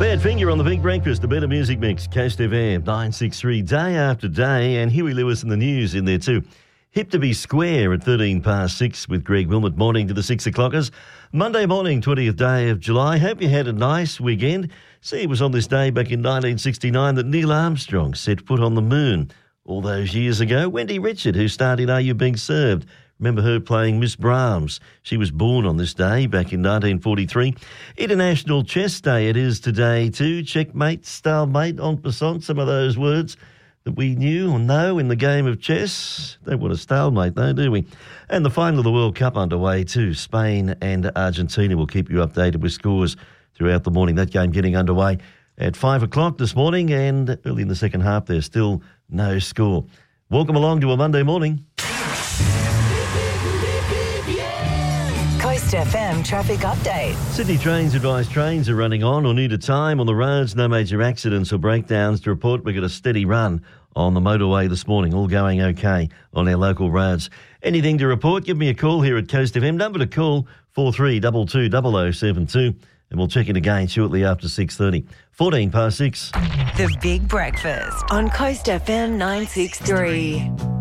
Badfinger on the Big Breakfast, the better music mix, Coast FM 963, day after day, and Huey Lewis in the news in there too. Hip to be square at 6 with Greg Wilmot. Morning to the 6 o'clockers. Monday morning, 20th day of July. Hope you had a nice weekend. See, it was on this day back in 1969 that Neil Armstrong set foot on the moon. All those years ago, Wendy Richard, who starred in Are You Being Served? Remember her playing Miss Brahms. She was born on this day back in 1943. International Chess Day it is today too. Checkmate, stalemate, en passant, some of those words that we knew or know in the game of chess. Don't want a stalemate though, do we? And the final of the World Cup underway too. Spain and Argentina will keep you updated with scores throughout the morning. That game getting underway at 5 o'clock this morning, and early in the second half there's still no score. Welcome along to a Monday morning. Coast FM traffic update. Sydney Trains advise trains are running on or near to time on the roads. No major accidents or breakdowns to report. We've got a steady run on the motorway this morning. All going okay on our local roads. Anything to report, give me a call here at Coast FM. Number to call 4322 0072. And we'll check in again shortly after 6:30. 6. The Big Breakfast on Coast FM 963.